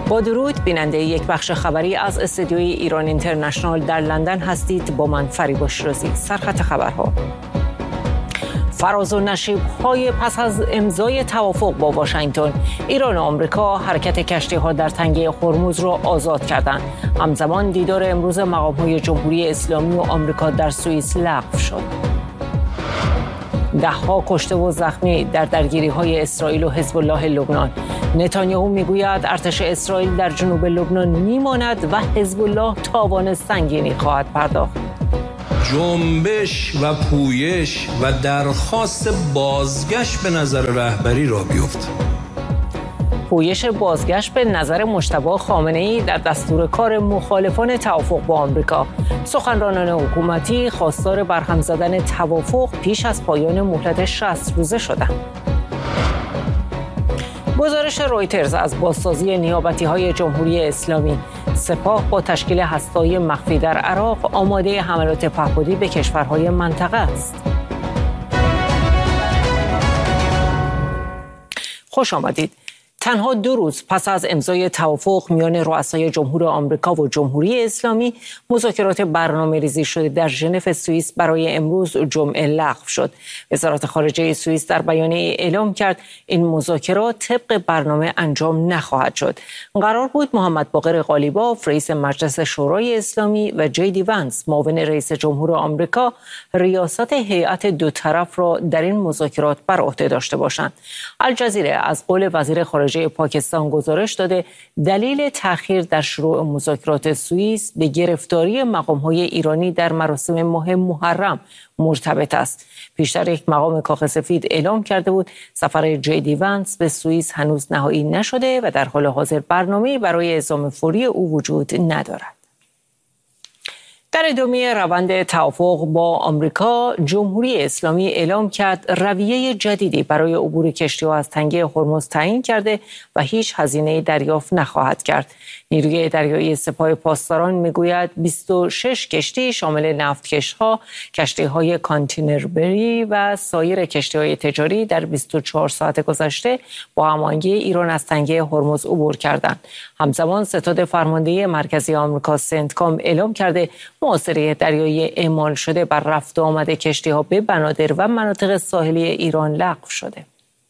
با درود، بیننده یک بخش خبری از استودیوی ایران اینترنشنال در لندن هستید. با من فریبا شیرازی. سرخط خبرها: فراز و نشیب‌های پس از امضای توافق با واشنگتن، ایران و آمریکا حرکت کشتی‌ها در تنگه هرمز را آزاد کردند. همزمان دیدار امروز مقام‌های جمهوری اسلامی و آمریکا در سوئیس لغو شد. ده‌ها کشته و زخمی در درگیری‌های اسرائیل و حزب الله لبنان. نتانیاهو میگوید ارتش اسرائیل در جنوب لبنان میماند و حزب الله تاوان سنگینی خواهد پرداخت. جنبش و پویش و درخواست بازگشت به نظر رهبری را بیفت. پویش بازگشت به نظر مجتبی خامنه‌ای در دستور کار مخالفان توافق با آمریکا. سخنرانان حکومتی خواستار برهم زدن توافق پیش از پایان مهلت 60 روزه شدند. گزارش رویترز از بازسازی نیابتی‌های جمهوری اسلامی: سپاه با تشکیل هسته‌های مخفی در عراق آماده حملات پهپادی به کشورهای منطقه است. خوش آمدید. تنها 2 روز پس از امضای توافق میان رؤسای جمهور آمریکا و جمهوری اسلامی، مذاکرات برنامه‌ریزی شده در ژنو سوئیس برای امروز جمعه لغو شد. وزارت خارجه سوئیس در بیانیه اعلام کرد این مذاکرات طبق برنامه انجام نخواهد شد. قرار بود محمد باقر قالیباف، رئیس مجلس شورای اسلامی، و جی دی ونس، معاون رئیس جمهور آمریکا، ریاست هیئت دو طرف را در این مذاکرات بر عهده داشته باشند. الجزیره از قول وزیر خارجه پاکستان گزارش داده دلیل تأخیر در شروع مذاکرات سوئیس به گرفتاری مقام‌های ایرانی در مراسم مهم محرم مرتبط است. پیشتر یک مقام کاخ سفید اعلام کرده بود سفر جی دی ونس به سوئیس هنوز نهایی نشده و در حال حاضر برنامه‌ای برای اعزام فوری او وجود ندارد. در ادامه روند توافق با آمریکا، جمهوری اسلامی اعلام کرد رویه جدیدی برای عبور کشتی‌ها از تنگه هرمز تعیین کرده و هیچ هزینه‌ای دریافت نخواهد کرد. نیروی دریایی سپاه پاسداران میگوید 26 کشتی شامل نفتکش‌ها، کشتی‌های کانتینربری و سایر کشتی‌های تجاری در 24 ساعت گذشته با هماهنگی ایران از تنگه هرمز عبور کردند. همزمان ستاد فرمانده مرکزی آمریکا سنتکام اعلام کرده محاصره دریایی اعمال شده بر رفت و آمد کشتی‌ها به بنادر و مناطق ساحلی ایران لغو شده.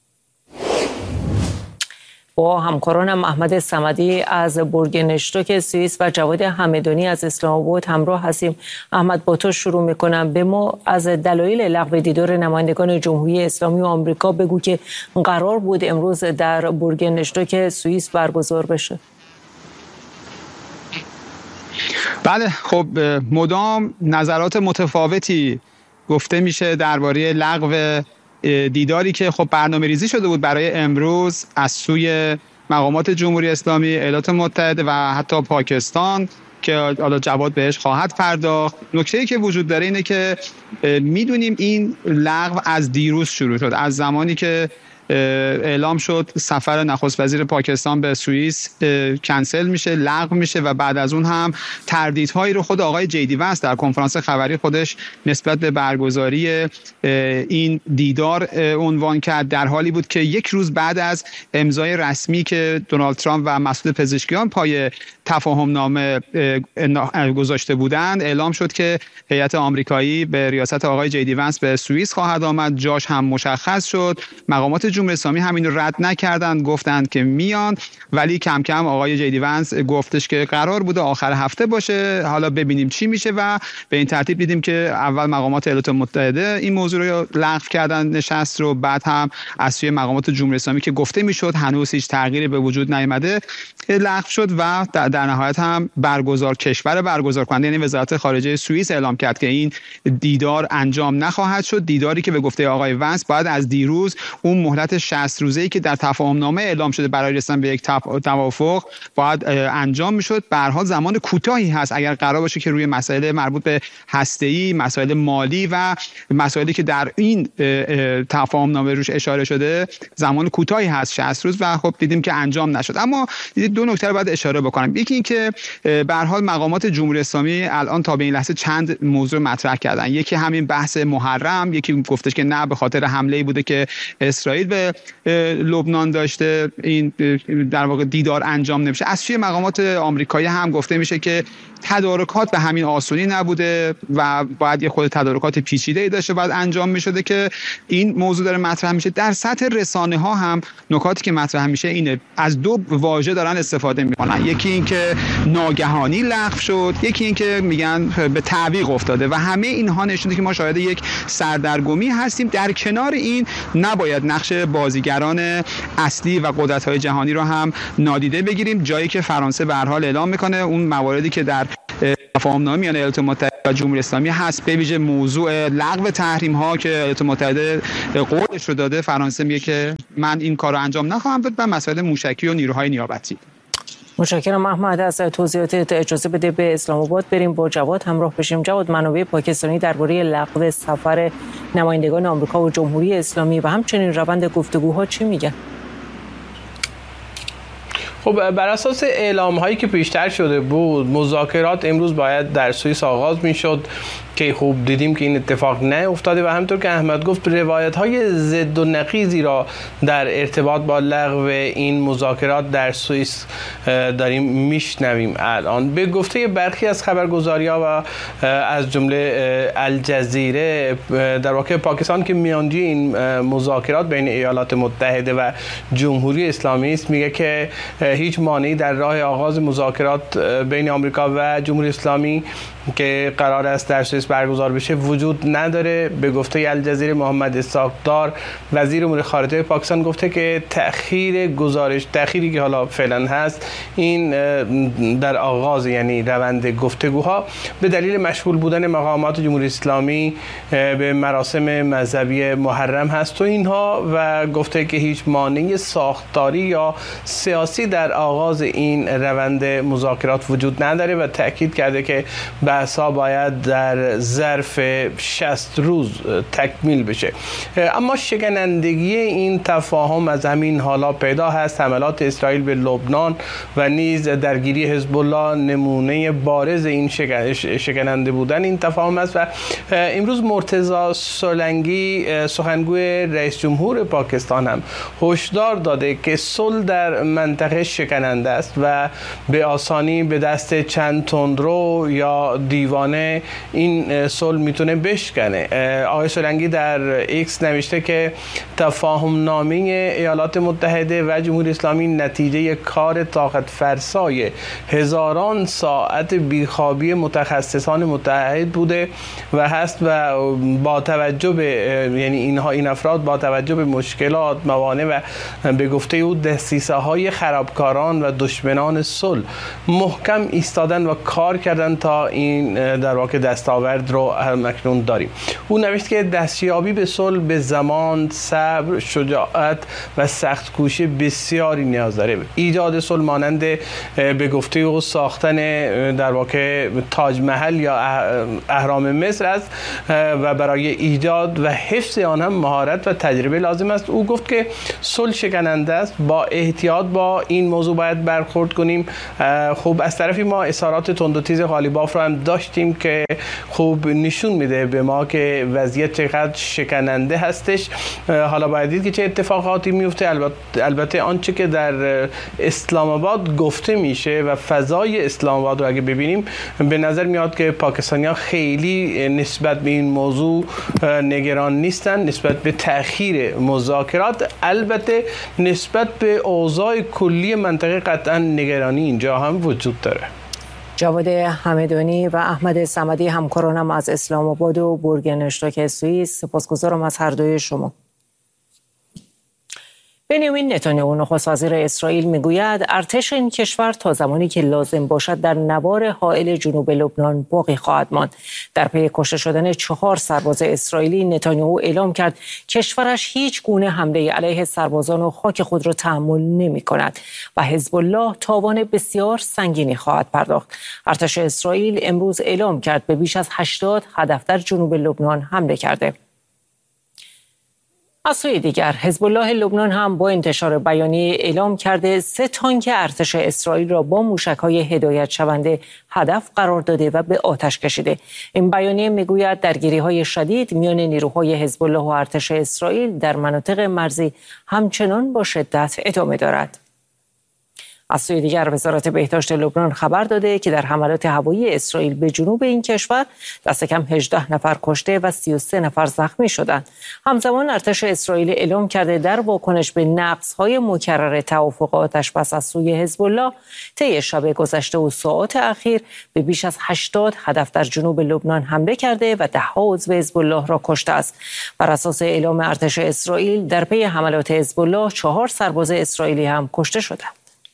با همکارانم احمد صمدی از بورگنشتوک سوئیس و جواد همدانی از اسلام آباد همراه هستیم. احمد، با تو شروع میکنم. به ما از دلایل لغو دیدار نمایندگان جمهوری اسلامی و آمریکا بگو که قرار بود امروز در بورگنشتوک سوئیس برگزار بشه. بله، خب مدام نظرات متفاوتی گفته میشه درباره لغو دیداری که خب برنامه‌ریزی شده بود برای امروز از سوی مقامات جمهوری اسلامی، ایالات متحده و حتی پاکستان که حالا جواد بهش خواهد پرداخت. نکته‌ای که وجود داره اینه که میدونیم این لغو از دیروز شروع شد، از زمانی که اعلام شد سفر نخست وزیر پاکستان به سوئیس کنسل میشه، لغو میشه و بعد از اون هم تردیدهایی رو خود آقای جی دی ونس در کنفرانس خبری خودش نسبت به برگزاری این دیدار عنوان کرد، در حالی بود که یک روز بعد از امضای رسمی که دونالد ترامپ و مسعود پزشکیان پای تفاهم نامه گذاشته بودند، اعلام شد که هیئت آمریکایی به ریاست آقای جی دی ونس به سوئیس خواهد آمد. جاش هم مشخص شد. مقامات جمهوری اسلامی همین رو رد نکردند، گفتند که میان، ولی کم کم آقای جی دی ونس گفتش که قرار بوده آخر هفته باشه، حالا ببینیم چی میشه و به این ترتیب دیدیم که اول مقامات ایالات متحده این موضوع رو لغو کردن نشست رو، بعد هم از سوی مقامات جمهوری اسلامی که گفته میشد هنوز هیچ تغییری به وجود نیامده لغو شد و در نهایت هم کشور برگزار کننده یعنی وزارت خارجه سوئیس اعلام کرد که این دیدار انجام نخواهد شد. دیداری که به گفته آقای ونس باید از دیروز اون مهلت 60 روزه‌ای که در تفاهم نامه اعلام شده برای رسیدن به یک توافق باید انجام میشد. به هر حال زمان کوتاهی هست اگر قرار باشه که روی مسائل مربوط به هسته‌ای، مسائل مالی و مسائلی که در این تفاهم نامه روش اشاره شده زمان کوتاهی هست، 60 روز، و خب دیدیم که انجام نشد. اما دو نکته رو باید اشاره بکنم. یکی این که به هر حال مقامات جمهوری اسلامی الان تا به این لحظه چند موضوع مطرح کردن. یکی همین بحث محرم، یکی گفتش که نه به خاطر حمله‌ای بوده که اسرائیل به شمال لبنان داشته این در واقع دیدار انجام نمیشه. از سوی مقامات آمریکایی هم گفته میشه که تدارکات به همین آسونی نبوده و باید یه خود تدارکات پیچیده‌ای داشته باید انجام میشده که این موضوع داره مطرح میشه. در سطح رسانه ها هم نکاتی که مطرح میشه اینه، از دو واژه دارن استفاده میکنن، یکی این که ناگهانی لغو شد، یکی این که میگن به تعویق افتاده و همه اینها نشون میده که ما شاهد یک سردرگمی هستیم. در کنار این نباید نقش بازیگران اصلی و قدرت‌های جهانی رو هم نادیده بگیریم. جایی که فرانسه به هر حال اعلام میکنه اون مواردی که در تفاهم‌نامه میان ایالات متحده و جمهوری اسلامی هست، به ویژه موضوع لغو تحریم‌ها که ایالات متحده قولش رو داده، فرانسه میگه که من این کارو انجام نخواهم داد و مسائل موشکی و نیروهای نیابتی. متشکرم احمد از توضیحاتت. اجازه بده به اسلام آباد بریم با جواد همراه بشیم. جواد، منابع پاکستانی درباره لغو سفر نمایندگان آمریکا و جمهوری اسلامی و همچنین روند گفتگوها چی میگن؟ خب بر اساس اعلام هایی که پیشتر شده بود، مذاکرات امروز باید در سوئیس آغاز میشد که خوب دیدیم که این اتفاق نیفتاده و همونطور که احمد گفت روایت های ضد و نقیضی را در ارتباط با لغو این مذاکرات در سوئیس داریم میشنویم. الان به گفته برخی از خبرگزاری‌ها و از جمله الجزیره، در واقع پاکستان که میانجی این مذاکرات بین ایالات متحده و جمهوری اسلامی است، میگه که هیچ مانعی در راه آغاز مذاکرات بین آمریکا و جمهوری اسلامی که قرار است در سوئیس برگزار بشه وجود نداره. به گفته الجزیره، محمد اسحاق‌دار وزیر امور خارجه پاکستان گفته که تأخیری که حالا فعلا هست این در آغاز یعنی روند گفتگوها به دلیل مشغول بودن مقامات جمهوری اسلامی به مراسم مذهبی محرم هست و اینها، و گفته که هیچ مانع ساختاری یا سیاسی در آغاز این روند مذاکرات وجود نداره و تأکید کرده که بحث‌ها باید در ظرف 60 روز تکمیل بشه. اما شکنندگی این تفاهم از همین حالا پیدا هست. حملات اسرائیل به لبنان و نیز درگیری حزب الله نمونه بارز این شکننده بودن این تفاهم است و امروز مرتضی سالنگی سخنگوی رئیس جمهور پاکستان هم هشدار داده که صلح در منطقه شکننده است و به آسانی به دست چند تندرو یا دیوانه این صلح میتونه بشکنه. آقای سالنگی در ایکس نوشته که تفاهم نامه ایالات متحده و جمهوری اسلامی نتیجه کار طاقت فرسای هزاران ساعت بیخوابی متخصصان متحد بوده و هست و با توجه به این افراد با توجه به مشکلات، موانع و به گفته او دسیسه های خرابکاران و دشمنان صلح محکم ایستادن و کار کردن تا این در واقع دستاورد رو همکنون داریم. او نوشت که دستیابی به صلح به زمان، صبر، شجاعت و سخت کوشی بسیاری نیاز داره. ایجاد صلح مانند به گفته او ساختن در واقع تاج محل یا اهرام مصر است و برای ایجاد و حفظ آن هم مهارت و تجربه لازم است. او گفت که صلح شکننده است، با احتیاط با این موضوع باید برخورد کنیم. خب از طرفی ما اظهارات تند و تیز غالیباف رو هم داشتیم که خوب نشون میده به ما که وضعیت چقدر شکننده هستش. حالا باید دید که چه اتفاقاتی میفته. البته آنچه که در اسلام آباد گفته میشه و فضای اسلام آباد رو اگه ببینیم، به نظر میاد که پاکستانی‌ها خیلی نسبت به این موضوع نگران نیستن، نسبت به تأخیر مذاکرات. البته نسبت به اوضاع کلی منطقه قطعا نگرانی اینجا هم وجود داره. جواد همدانی و احمد صمدی همکارانم از اسلام آباد و بورگنشتاک سوئیس، سپاسگزارم از هر دوی شما. بنیامین نتانیاهو نخست وزیر اسرائیل میگوید ارتش این کشور تا زمانی که لازم باشد در نوار حائل جنوب لبنان باقی خواهد ماند. در پی کشته شدن 4 سرباز اسرائیلی، نتانیاهو اعلام کرد کشورش هیچ گونه حمله علیه سربازان و خاک خود را تحمل نمی کند و حزب الله تاوان بسیار سنگینی خواهد پرداخت. ارتش اسرائیل امروز اعلام کرد به بیش از 80 هدف در جنوب لبنان حمله کرده. از سوی دیگر حزب الله لبنان هم با انتشار بیانیه اعلام کرده 3 تانک ارتش اسرائیل را با موشک‌های هدایت شونده هدف قرار داده و به آتش کشیده. این بیانیه میگوید درگیری‌های شدید میان نیروهای حزب الله و ارتش اسرائیل در مناطق مرزی همچنان با شدت ادامه دارد. از سوی دیگر وزارت بهداشت لبنان خبر داده که در حملات هوایی اسرائیل به جنوب این کشور دست کم 18 نفر کشته و 33 نفر زخمی شدند. همزمان ارتش اسرائیل اعلام کرده در واکنش به نقض‌های مکرر توافق آتش‌بس از سوی حزب الله طی شب گذشته و ساعات اخیر به بیش از 80 هدف در جنوب لبنان حمله کرده و ده‌ها عضو حزب الله را کشته است. بر اساس اعلام ارتش اسرائیل در پی حملات حزب الله 4 سرباز اسرائیلی هم کشته شدند.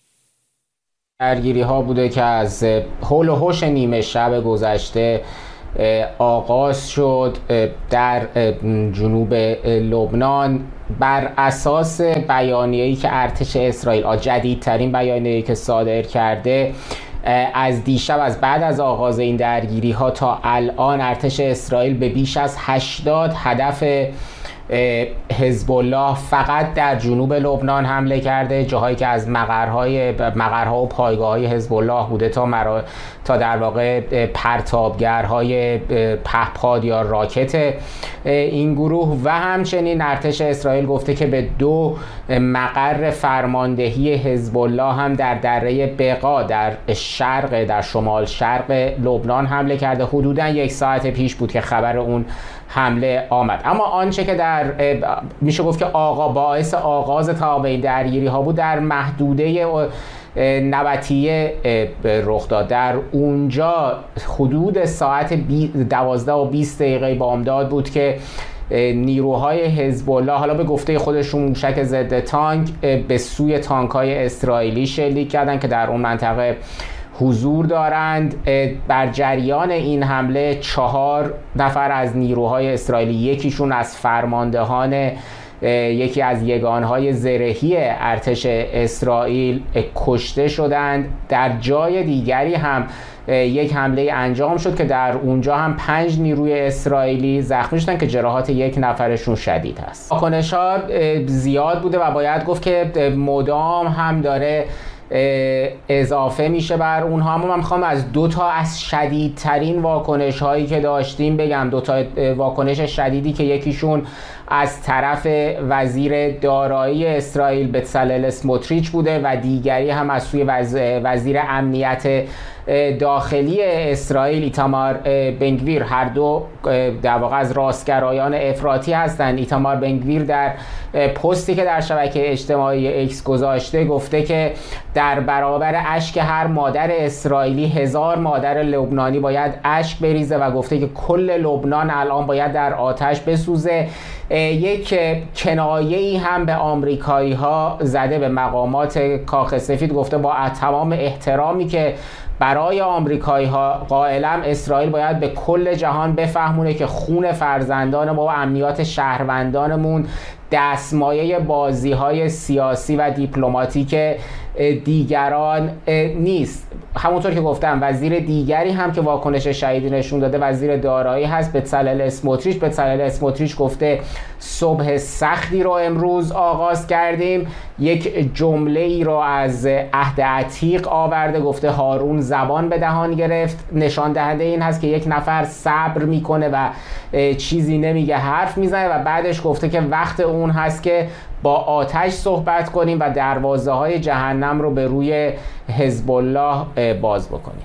درگیری ها بوده که از حول و حوش نیمه شب گذشته آغاز شد در جنوب لبنان بر اساس بیانیه‌ای که ارتش اسرائیل جدیدترین بیانیه‌ای که صادر کرده از دیشب از بعد از آغاز این درگیری ها تا الان ارتش اسرائیل به بیش از 80 هدف حزب الله فقط در جنوب لبنان حمله کرده، جاهایی که از مقرها و پایگاه‌های حزب الله بوده تا در واقع پرتابگرهای پهپاد یا راکت این گروه. و همچنین ارتش اسرائیل گفته که به 2 مقر فرماندهی حزب الله هم در دره بقا در شمال شرق لبنان حمله کرده. حدوداً 1 ساعت پیش بود که خبر اون حمله آمد. اما آنچه که میشه گفت که باعث آغاز تمام این درگیری ها بود در محدوده نبطیه رخ داد. در اونجا حدود ساعت 12:20 بامداد بود که نیروهای حزب الله، حالا به گفته خودشون موشک ضد تانک، به سوی تانک‌های اسرائیلی شلیک کردند که در اون منطقه حضور دارند. بر جریان این حمله 4 نفر از نیروهای اسرائیلی، یکیشون از فرماندهان یکی از یگانهای زرهی ارتش اسرائیل کشته شدند. در جای دیگری هم یک حمله انجام شد که در اونجا هم 5 نیروی اسرائیلی زخمی شدند که جراحات 1 نفرشون شدید هست. واکنش‌ها زیاد بوده و باید گفت که مدام هم داره اضافه میشه بر اونها. اما من میخوام از 2 تا از شدیدترین واکنش هایی که داشتیم بگم. 2 تا واکنش شدیدی که یکیشون از طرف وزیر دارایی اسرائیل بتسلل اسموتریچ بوده و دیگری هم از سوی وزیر امنیت داخلی اسرائیل ایتامار بنگویر. هر دو در واقع از راستگرایان افراطی هستند. ایتامار بنگویر در پستی که در شبکه اجتماعی ایکس گذاشته گفته که در برابر اشک هر مادر اسرائیلی 1000 مادر لبنانی باید اشک بریزه و گفته که کل لبنان الان باید در آتش بسوزه. یک کنایه‌ای هم به آمریکایی ها زده، به مقامات کاخ سفید گفته با تمام احترامی که برای آمریکایی ها قائلم، اسرائیل باید به کل جهان بفهمونه که خون فرزندان ما و امنیات شهروندانمون دستمایه بازی های سیاسی و دیپلماتیک دیگران نیست. همونطور که گفتم وزیر دیگری هم که واکنش شدیدی نشون داده وزیر دارایی هست، بتسلل اسموتریچ. بتسلل اسموتریچ گفته صبح سختی رو امروز آغاز کردیم. یک جمله ای رو از عهد عتیق آورده، گفته هارون زبان به دهان گرفت. نشان دهنده این هست که یک نفر صبر میکنه و چیزی نمیگه، حرف میزنه و بعدش گفته که وقت اون هست که با آتش صحبت کنیم و دروازه های جهنم رو به روی حزب الله باز بکنیم.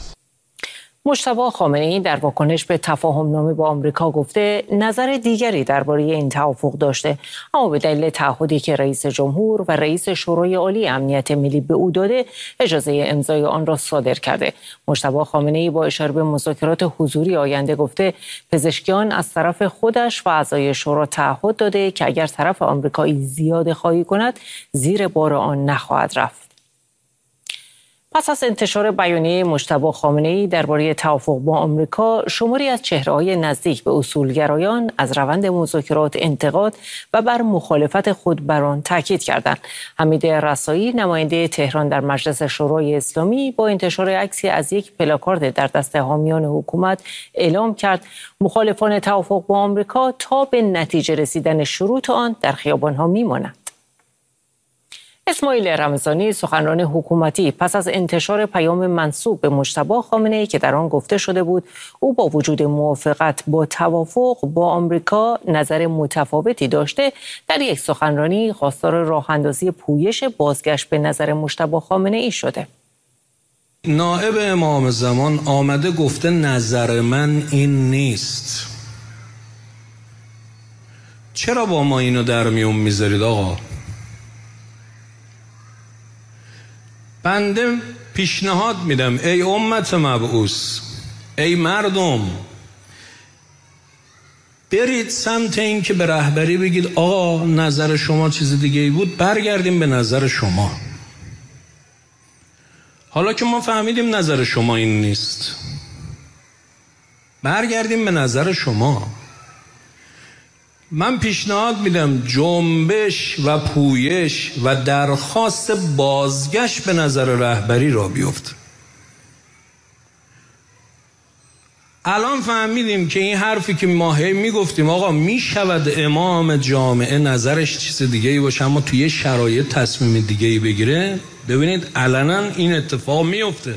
مجتبی خامنه‌ای در واکنش به تفاهم‌نامه با آمریکا گفته نظر دیگری درباره این توافق داشته، اما به دلیل تعهدی که رئیس جمهور و رئیس شورای عالی امنیت ملی به او داده اجازه امضای آن را صادر کرده. مجتبی خامنه‌ای با اشاره به مذاکرات حضوری آینده گفته پزشکیان از طرف خودش و اعضای شورا تعهد داده که اگر طرف آمریکایی زیاده خواهی کند زیر بار آن نخواهد رفت. پس از انتشار بیانیه مجتبی خامنه‌ای درباره توافق با آمریکا، شماری از چهره‌های نزدیک به اصولگرایان از روند مذاکرات انتقاد و بر مخالفت خود بر آن تاکید کردند. حمید رسایی، نماینده تهران در مجلس شورای اسلامی، با انتشار عکسی از یک پلاکارد در دست حامیان حکومت اعلام کرد مخالفان توافق با آمریکا تا به نتیجه رسیدن شروط آن در خیابان‌ها می‌مانند. اسماعیل رمضانی، سخنران حکومتی، پس از انتشار پیام منسوب به مجتبی خامنه‌ای که در آن گفته شده بود او با وجود موافقت با توافق با آمریکا نظر متفاوتی داشته، در یک سخنرانی خواستار راه‌اندازی پویش بازگشت به نظر مجتبی خامنه‌ای شده. نائب امام زمان آمده گفته نظر من این نیست. چرا با ما اینو در میون میذارید آقا؟ بنده پیشنهاد میدم ای امت مبعوث، ای مردم، برید سمت این که به رهبری بگید آقا نظر شما چیز دیگه ای بود، برگردیم به نظر شما. حالا که ما فهمیدیم نظر شما این نیست، برگردیم به نظر شما. من پیشنهاد میدم جنبش و پویش و درخواست بازگشت به نظر رهبری را بیفت. الان فهمیدیم که این حرفی که ما هی میگفتیم آقا میشود امام جامعه نظرش چیز دیگه ای باشه اما توی شرایط تصمیم دیگه ای بگیره، ببینید علنا این اتفاق میفته.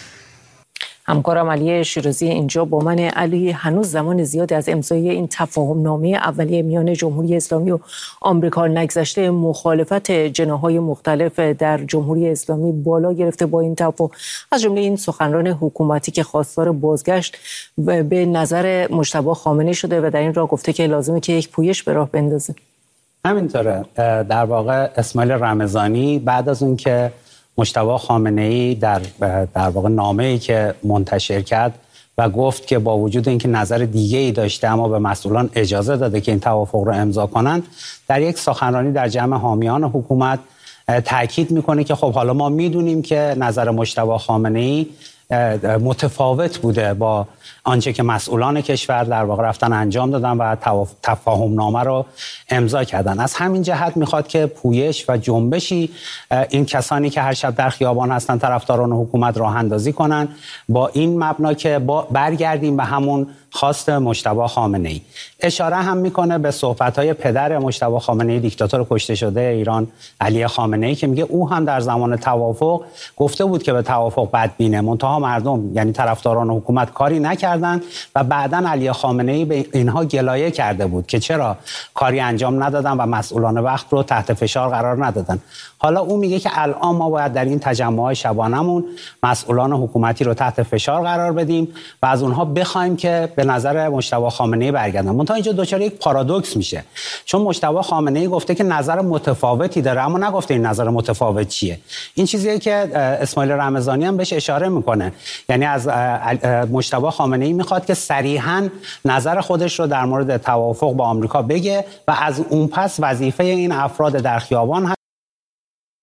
همکارم علی شیرازی اینجا با من. علی، هنوز زمان زیادی از امضای این تفاهم نامه اولیه میان جمهوری اسلامی و آمریکا نگذشته، مخالفت جناح‌های مختلف در جمهوری اسلامی بالا گرفته با این توافق، از جمله این سخنران حکومتی که خواستار بازگشت به نظر مجتبی خامنه‌ای شده و در این راه گفته که لازمه که یک پویش به راه بندازه. همینطوره. در واقع اسماعیل رمضانی بعد از اون که مجتبی خامنه‌ای در واقع نامه‌ای که منتشر کرد و گفت که با وجود اینکه نظر دیگه‌ای داشته اما به مسئولان اجازه داده که این توافق رو امضا کنند، در یک سخنرانی در جمع حامیان حکومت تاکید میکنه که خب حالا ما میدونیم که نظر مجتبی خامنه‌ای متفاوت بوده با آنچه که مسئولان کشور در واقع رفتن انجام دادن و تفاهم نامه رو امضا کردن. از همین جهت میخواد که پویش و جنبشی این کسانی که هر شب در خیابان هستن طرفداران حکومت راه اندازی کنن با این مبنا که برگردیم به همون خواست مجتبی خامنه‌ای. اشاره هم میکنه به صحبت‌های پدر مجتبی خامنه‌ای، دیکتاتور کشته شده ایران علی خامنه‌ای، که میگه او هم در زمان توافق گفته بود که به توافق بدبینه، منتها مردم یعنی طرفداران حکومت کاری نکردند و بعداً علی خامنه‌ای به اینها گلایه کرده بود که چرا کاری انجام ندادن و مسئولان وقت رو تحت فشار قرار ندادن. حالا او میگه که الان ما باید در این تجمع‌های شبانه‌مون مسئولان حکومتی رو تحت فشار قرار بدیم و از اونها بخوایم که به نظر مجتبی خامنه‌ای برگردن. منتها اینجا دچار یک پارادوکس میشه، چون مجتبی خامنه‌ای گفته که نظر متفاوتی داره اما نگفته این نظر متفاوت چیه. این چیزیه که اسماعیل رمضانی هم بهش اشاره میکنه، یعنی از مجتبی خامنه‌ای میخواد که صریحاً نظر خودش رو در مورد توافق با آمریکا بگه و از اون پس وظیفه این افراد در خیابان